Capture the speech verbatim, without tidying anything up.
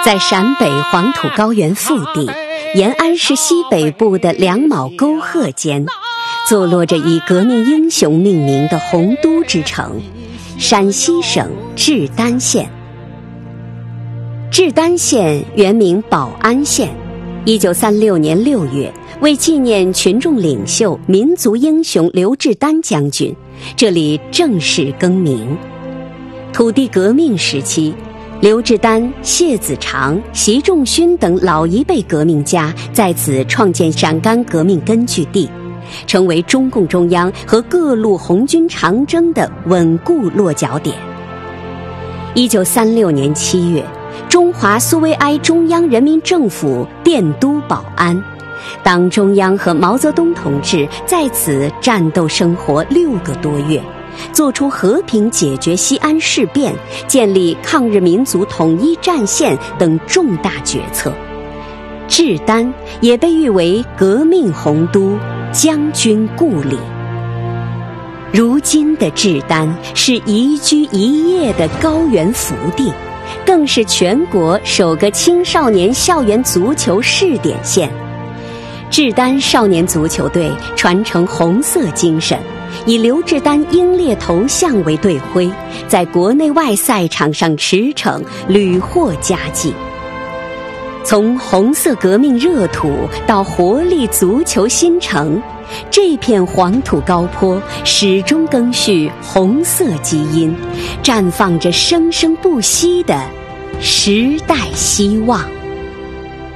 在陕北黄土高原腹地，延安市西北部的两卯沟壑间，坐落着以革命英雄命名的洪都之城——陕西省志丹县。志丹县原名保安县，一九三六年六月，为纪念群众领袖、民族英雄刘志丹将军，这里正式更名。土地革命时期，刘志丹、谢子长、习仲勋等老一辈革命家在此创建陕甘革命根据地，成为中共中央和各路红军长征的稳固落脚点。一九三六年七月，中华苏维埃中央人民政府电都保安，党中央和毛泽东同志在此战斗生活六个多月，做出和平解决西安事变、建立抗日民族统一战线等重大决策。志丹也被誉为革命洪都、将军故里。如今的志丹是宜居宜业的高原福地，更是全国首个青少年校园足球试点县。志丹少年足球队传承红色精神，以刘志丹英烈头像为队徽，在国内外赛场上驰骋，屡获佳绩。从红色革命热土到活力足球新城，这片黄土高坡始终更续红色基因，绽放着生生不息的时代希望。